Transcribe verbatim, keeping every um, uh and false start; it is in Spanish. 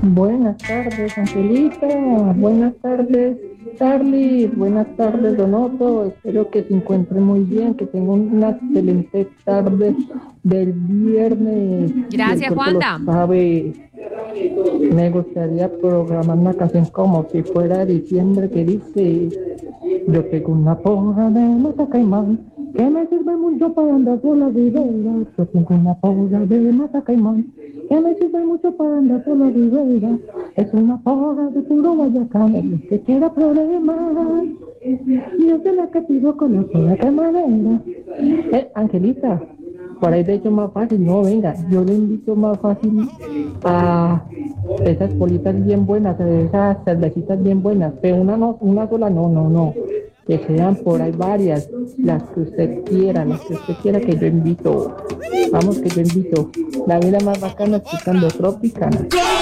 Buenas tardes, Angelita. Buenas tardes, Charlie. Buenas tardes, Donoto. Espero que se encuentre muy bien, que tenga una excelente tarde del viernes. Si el Gracias, cuerpo lo Juanda. sabe, me gustaría programar una canción como si fuera diciembre que dice: yo tengo una porra de mata caimán que me sirve mucho para andar por la ribera. Yo tengo una porra de mata caimán que me sirve mucho para andar por la ribera. Es una porra de puro guayacán, el que quiera problemas. Yo soy la que pido con la porra de madera. Eh, Angelita, por ahí de hecho más fácil, no, venga, yo le invito más fácil a esas politas bien buenas, a esas cervecitas bien buenas, pero una no, una sola no, no, no, que sean por ahí varias, las que usted quiera, las que usted quiera que yo invito, vamos que yo invito, la vida más bacana escuchando Tropicana.